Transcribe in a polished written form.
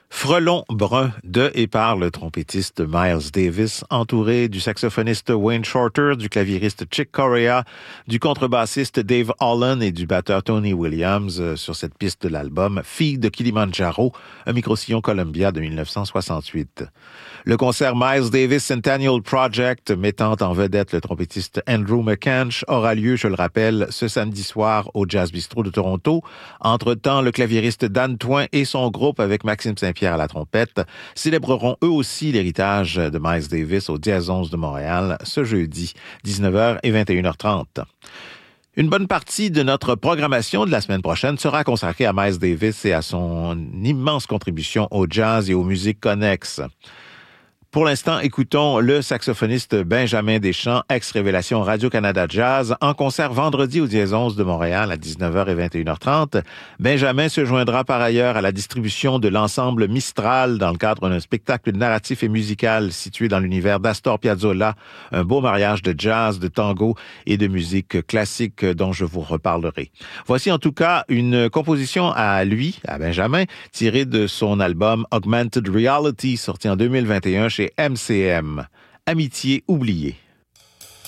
Frelon brun de et par le trompettiste Miles Davis, entouré du saxophoniste Wayne Shorter, du claviériste Chick Corea, du contrebassiste Dave Holland et du batteur Tony Williams sur cette piste de l'album Fille de Kilimanjaro, un micro-sillon Columbia de 1968. Le concert Miles Davis Centennial Project, mettant en vedette le trompettiste Andrew McCanch, aura lieu, je le rappelle, ce samedi soir au Jazz Bistro de Toronto. Entre-temps, le claviériste Dan Toin et son groupe, avec Maxime Saint-Pierre à la trompette, célébreront eux aussi l'héritage de Miles Davis au Jazz 11 de Montréal ce jeudi, 19h et 21h30. Une bonne partie de notre programmation de la semaine prochaine sera consacrée à Miles Davis et à son immense contribution au jazz et aux musiques connexes. Pour l'instant, écoutons le saxophoniste Benjamin Deschamps, ex-Révélation Radio-Canada Jazz, en concert vendredi au Dièse 11 de Montréal à 19h et 21h30. Benjamin se joindra par ailleurs à la distribution de l'ensemble Mistral dans le cadre d'un spectacle narratif et musical situé dans l'univers d'Astor Piazzolla, un beau mariage de jazz, de tango et de musique classique dont je vous reparlerai. Voici en tout cas une composition à lui, à Benjamin, tirée de son album Augmented Reality, sorti en 2021 chez MCM. Amitié oubliée.